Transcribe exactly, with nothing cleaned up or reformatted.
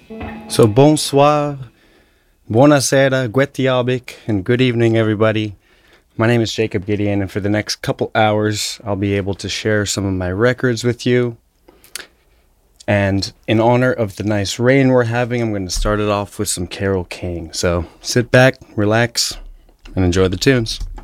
So bonsoir, buonasera, gwetiabik, and good evening, everybody. My name is Jacob Gideon, and for the next couple hours, I'll be able to share some of my records with you. And in honor of the nice rain we're having, I'm going to start it off with some Carole King. So sit back, relax, and enjoy the tunes.